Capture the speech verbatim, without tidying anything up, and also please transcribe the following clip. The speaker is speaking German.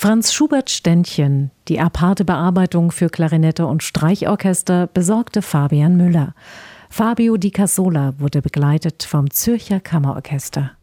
Franz Schuberts Ständchen, die aparte Bearbeitung für Klarinette und Streichorchester, besorgte Fabian Müller. Fabio Di Cassola wurde begleitet vom Zürcher Kammerorchester.